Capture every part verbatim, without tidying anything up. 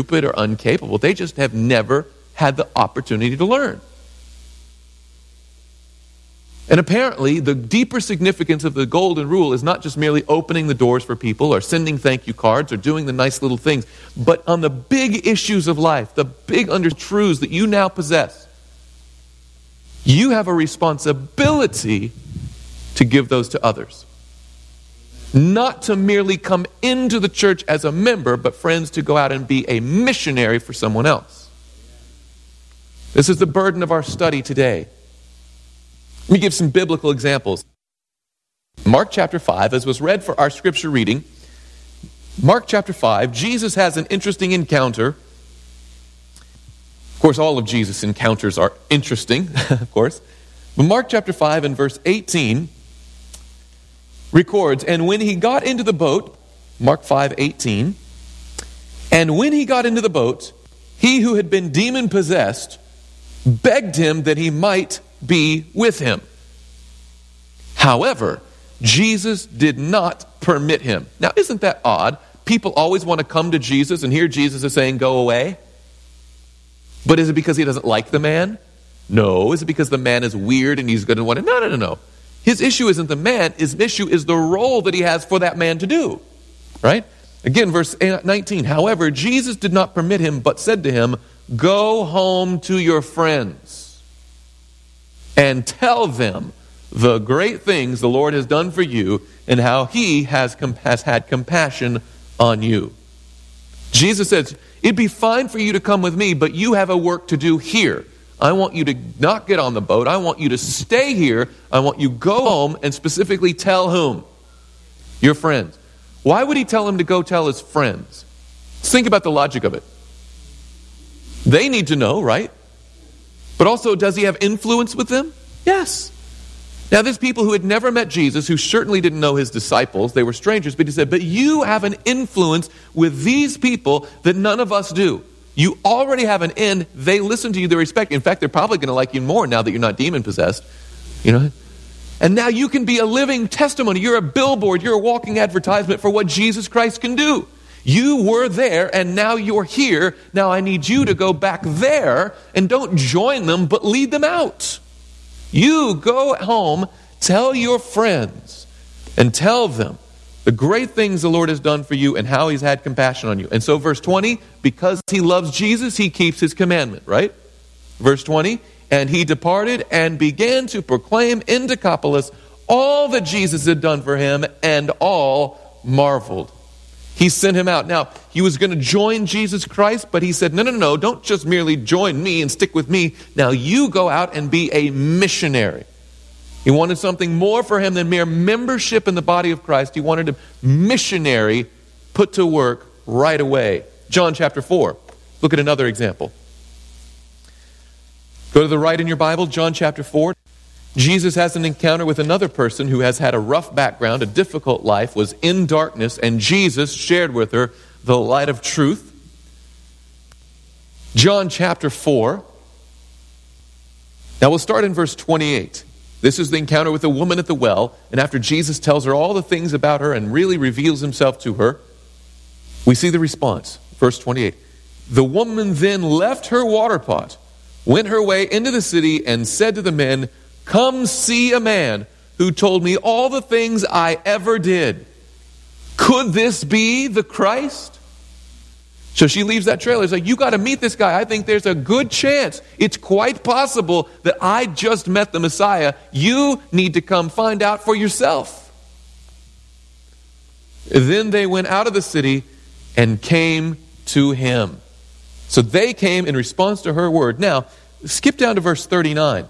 stupid or incapable. They just have never had the opportunity to learn. And apparently, the deeper significance of the golden rule is not just merely opening the doors for people or sending thank you cards or doing the nice little things, but on the big issues of life, the big under truths that you now possess, you have a responsibility to give those to others. Not to merely come into the church as a member, but friends, to go out and be a missionary for someone else. This is the burden of our study today. Let me give some biblical examples. Mark chapter five, as was read for our scripture reading, Mark chapter five, Jesus has an interesting encounter. Of course, all of Jesus' encounters are interesting, of course. But Mark chapter five and verse eighteen records, and when he got into the boat, Mark five eighteen, and when he got into the boat, he who had been demon-possessed begged him that he might be with him. However, Jesus did not permit him. Now, isn't that odd? People always want to come to Jesus, and here Jesus is saying, go away. But is it because he doesn't like the man? No. Is it because the man is weird and he's going to want to? No, no, no, no. His issue isn't the man. His issue is the role that he has for that man to do. Right? Again, verse nineteen. However, Jesus did not permit him, but said to him, go home to your friends and tell them the great things the Lord has done for you and how he has, com- has had compassion on you. Jesus says, it'd be fine for you to come with me, but you have a work to do here. I want you to not get on the boat. I want you to stay here. I want you to go home and specifically tell whom? Your friends. Why would he tell him to go tell his friends? Let's think about the logic of it. They need to know, right? But also, does he have influence with them? Yes. Now, there's people who had never met Jesus, who certainly didn't know his disciples. They were strangers, but he said, but you have an influence with these people that none of us do. You already have an in. They listen to you, they respect you. In fact, they're probably going to like you more now that you're not demon-possessed. You know? And now you can be a living testimony. You're a billboard. You're a walking advertisement for what Jesus Christ can do. You were there, and now you're here. Now I need you to go back there, and don't join them, but lead them out. You go home, tell your friends, and tell them the great things the Lord has done for you and how he's had compassion on you. And so verse twenty, because he loves Jesus, he keeps his commandment, right? Verse twenty, and he departed and began to proclaim in Decapolis all that Jesus had done for him, and all marveled. He sent him out. Now, he was going to join Jesus Christ, but he said, no, no, no, don't just merely join me and stick with me. Now you go out and be a missionary. He wanted something more for him than mere membership in the body of Christ. He wanted a missionary put to work right away. John chapter four. Look at another example. Go to the right in your Bible, John chapter four. Jesus has an encounter with another person who has had a rough background, a difficult life, was in darkness, and Jesus shared with her the light of truth. John chapter four. Now we'll start in verse twenty-eight. This is the encounter with the woman at the well, and after Jesus tells her all the things about her and really reveals himself to her, we see the response. Verse twenty-eight. The woman then left her water pot, went her way into the city, and said to the men, come see a man who told me all the things I ever did. Could this be the Christ? So she leaves that trailer. It's like, you got to meet this guy. I think there's a good chance. It's quite possible that I just met the Messiah. You need to come find out for yourself. Then they went out of the city and came to him. So they came in response to her word. Now, skip down to verse thirty-nine.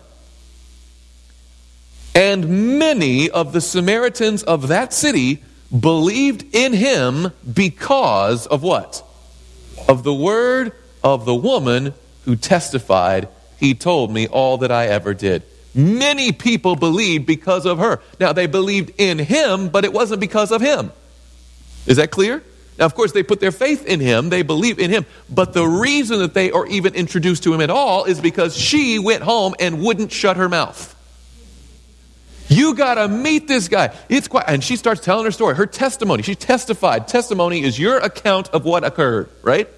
And many of the Samaritans of that city believed in him because of what? Of the word of the woman who testified, he told me all that I ever did. Many people believed because of her. Now, they believed in him, but it wasn't because of him. Is that clear? Now, of course, they put their faith in him. They believe in him. But the reason that they are even introduced to him at all is because she went home and wouldn't shut her mouth. You got to meet this guy. It's quite, and she starts telling her story, her testimony. She testified. Testimony is your account of what occurred, right?